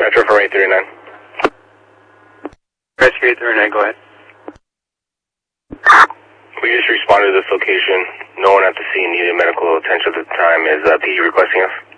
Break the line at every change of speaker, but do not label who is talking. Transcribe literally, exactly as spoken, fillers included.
Metro from eight thirty-nine.
Rescue eight thirty-nine, go ahead.
We just responded to this location. No one at the scene needed medical attention at the time. Is uh, P E requesting us?